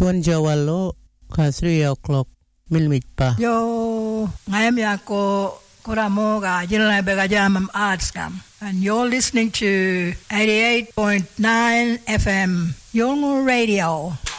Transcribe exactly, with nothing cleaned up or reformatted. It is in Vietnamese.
tuan jawalo ka three o'clock milmit pa. Yo ngayam yako koramo ga jinla bega jamam arts kam. And you're listening to eighty-eight point nine F M Yolngu Radio.